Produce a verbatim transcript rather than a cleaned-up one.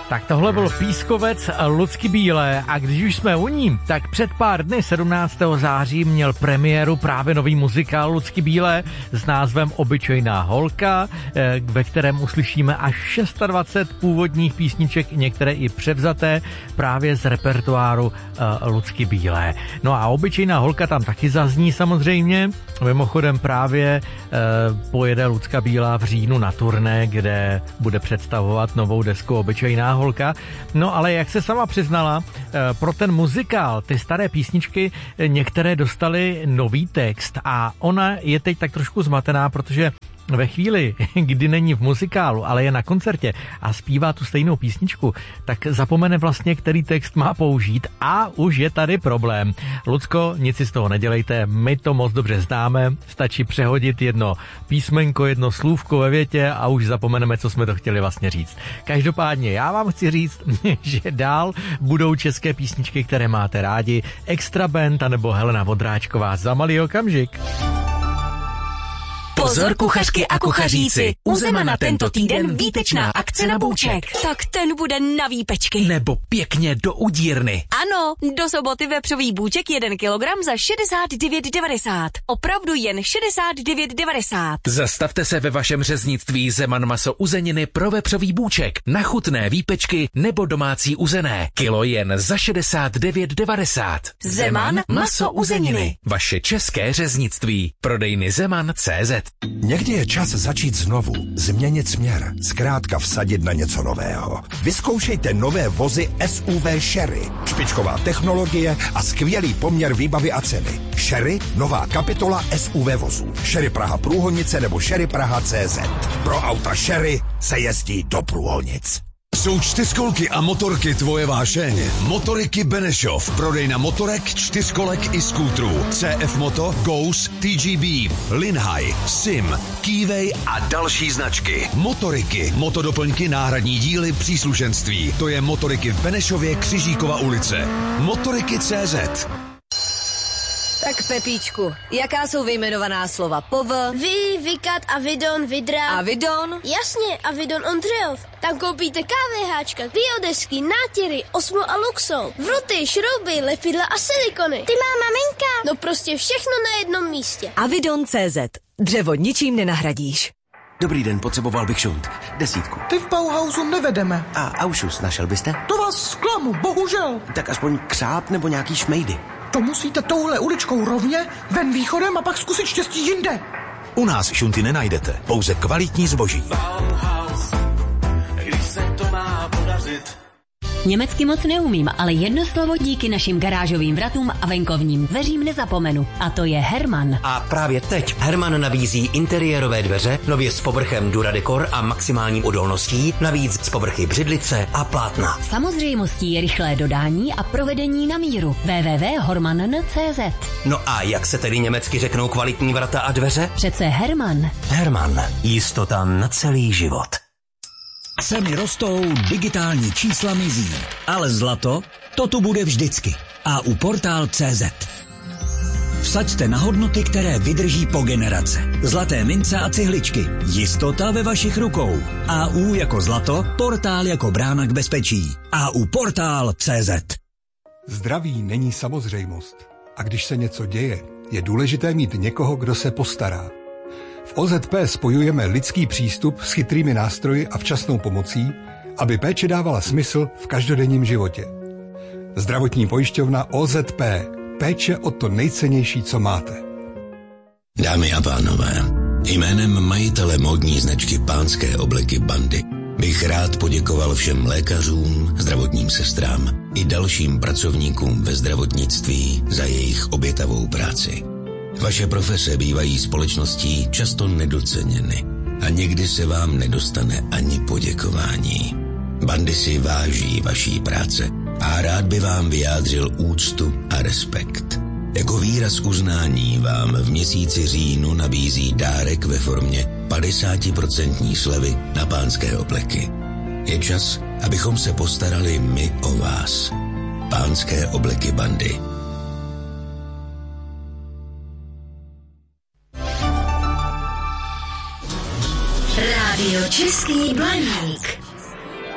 Tak tohle byl Pískovec Lucky Bílé a když už jsme u ní, tak před pár dny sedmnáctého září měl premiéru právě nový muzikál Lucky Bílé s názvem Obyčejná holka, ve kterém uslyšíme až dvacet šest původních písniček, některé i převzaté právě z repertoáru Lucky Bílé. No a Obyčejná holka tam taky zazní samozřejmě. Mimochodem právě pojede Lucka Bílá v říjnu na turné, kde bude představovat novou desku Obyčejná holka. No ale jak se sama přiznala, pro ten muzikál ty staré písničky některé dostaly nový text a ona je teď tak trošku zmatená, protože ve chvíli, kdy není v muzikálu, ale je na koncertě a zpívá tu stejnou písničku, tak zapomene vlastně, který text má použít a už je tady problém. Lucko, nic si z toho nedělejte, my to moc dobře známe, stačí přehodit jedno písmenko, jedno slůvko ve větě a už zapomeneme, co jsme to chtěli vlastně říct. Každopádně já vám chci říct, že dál budou české písničky, které máte rádi, Extra Band anebo Helena Vodráčková za malý okamžik. Pozor kuchařky a kuchaříci, u Zemana tento týden výtečná akce na bůček. Tak ten bude na výpečky. Nebo pěkně do udírny. Ano, do soboty vepřový bůček jeden kilogram za šedesát devět devadesát. Opravdu jen šedesát devět devadesát. Zastavte se ve vašem řeznictví Zeman maso uzeniny pro vepřový bůček, na chutné výpečky nebo domácí uzené. Kilo jen za šedesát devět devadesát. Zeman maso uzeniny. Vaše české řeznictví. Prodejny Zeman tečka cé zet. Někdy je čas začít znovu, změnit směr, zkrátka vsadit na něco nového. Vyzkoušejte nové vozy S U V Sherry. Špičková technologie a skvělý poměr výbavy a ceny. Sherry, nová kapitola S U V vozů. Sherry Praha Průhonice nebo Sherry Praha C Z. Pro auta Sherry se jezdí do Průhonic. Jsou čtyřkolky a motorky tvoje vášeň. Motoriky Benešov. Prodejna motorek, čtyřkolek i skútrů. C F Moto, Ghost, T G B, Linhai, Sim, Keyway a další značky. Motoriky, motodoplňky, náhradní díly, příslušenství. To je Motoriky v Benešově, Křižíkova ulice. Motoriky tečka cé zet. Tak Pepíčku, jaká jsou vyjmenovaná slova pov? Vy, vykat, avidon, vidra. Avidon? Jasně, avidon Ondřejov. Tam koupíte KVHčka, biodesky, nátěry, Osmo a Luxol, vruty, šrouby, lepidla a silikony. Ty má maminka. No prostě všechno na jednom místě. Avidon tečka cé zet. Dřevo ničím nenahradíš. Dobrý den, potřeboval bych šunt. Desítku. Ty v Bauhausu nevedeme. A Aušus našel byste? To vás zklamu, bohužel. Tak aspoň křáp nebo nějaký šmejdy. To musíte touhle uličkou rovně, ven východem a pak zkusit štěstí jinde. U nás šunty nenajdete, pouze kvalitní zboží. Bauhaus, když se to má podařit. Německy moc neumím, ale jedno slovo díky našim garážovým vratům a venkovním dveřím nezapomenu. A to je Herman. A právě teď Herman nabízí interiérové dveře, nově s povrchem Duradecor a maximální odolností, navíc z povrchy břidlice a plátna. Samozřejmostí je rychlé dodání a provedení na míru. w w w tečka horman tečka cé zet. No a jak se tedy německy řeknou kvalitní vrata a dveře? Přece Herman. Herman. Jistota na celý život. Ceny rostou, digitální čísla mizí, ale zlato, to tu bude vždycky. A u portál tečka cé zet. Vsaďte na hodnoty, které vydrží po generace. Zlaté mince a cihličky. Jistota ve vašich rukou. A U jako zlato, portál jako brána k bezpečí. A U portál tečka cé zet. Zdraví není samozřejmost. A když se něco děje, je důležité mít někoho, kdo se postará. V O Z P spojujeme lidský přístup s chytrými nástroji a včasnou pomocí, aby péče dávala smysl v každodenním životě. Zdravotní pojišťovna O Z P. Péče o to nejcennější, co máte. Dámy a pánové, jménem majitele módní značky Pánské obleky Bandy bych rád poděkoval všem lékařům, zdravotním sestrám i dalším pracovníkům ve zdravotnictví za jejich obětavou práci. Vaše profese bývají společností často nedoceněny a někdy se vám nedostane ani poděkování. Bandy si váží vaší práce a rád by vám vyjádřil úctu a respekt. Jako výraz uznání vám v měsíci říjnu nabízí dárek ve formě padesát procent slevy na Pánské obleky. Je čas, abychom se postarali my o vás. Pánské obleky Bandy. Rádio Český Blaník.